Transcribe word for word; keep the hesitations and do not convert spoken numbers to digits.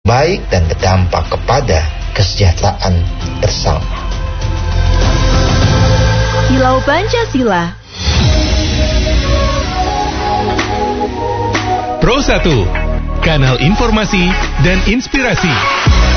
baik dan berdampak kepada kesejahteraan bersama. Kilau Pancasila. Pro satu, kanal informasi dan inspirasi.